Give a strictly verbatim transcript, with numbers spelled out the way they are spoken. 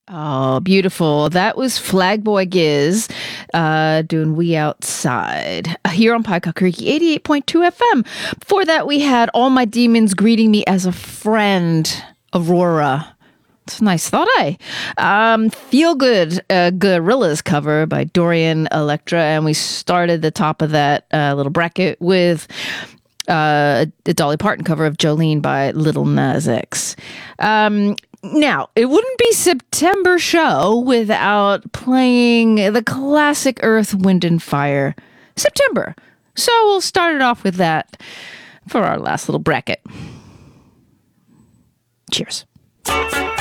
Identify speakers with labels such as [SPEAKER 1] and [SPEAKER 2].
[SPEAKER 1] Oh, beautiful. That was Flagboy Giz uh, doing We Outside here on Pie Creek eighty-eight point two F M. Before that, we had All My Demons Greeting Me as a Friend, Aurora. It's a nice thought, eh? Um, Feel Good, uh, Gorillas cover by Dorian Electra. And we started the top of that uh, little bracket with uh, the Dolly Parton cover of Jolene by Little Nas X. Um, Now, it wouldn't be September show without playing the classic Earth, Wind, and Fire September. So we'll start it off with that for our last little bracket. Cheers.